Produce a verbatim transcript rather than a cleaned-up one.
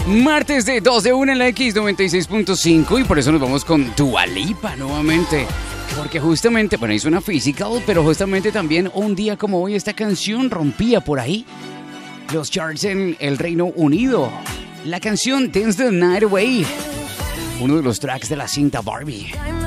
Martes de dos de una en la X noventa y seis punto cinco y por eso nos vamos con Dua Lipa nuevamente. Porque justamente, bueno, hizo una physical, pero justamente también un día como hoy esta canción rompía por ahí los charts en el Reino Unido. La canción Dance the Night Away, uno de los tracks de la cinta Barbie.